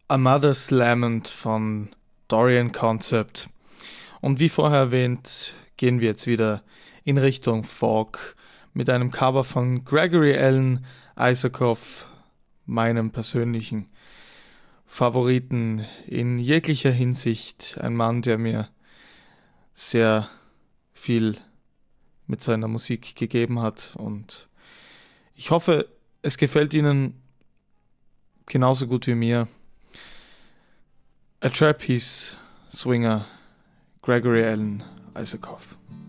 A Mother's Lament von Dorian Concept. Und wie vorher erwähnt, gehen wir jetzt wieder in Richtung Folk mit einem Cover von Gregory Alan Isakov, meinem persönlichen Favoriten in jeglicher Hinsicht. Ein Mann, der mir sehr viel mit seiner Musik gegeben hat, und ich hoffe, es gefällt Ihnen genauso gut wie mir. A Trapeze Swinger, Gregory Alan Isakov.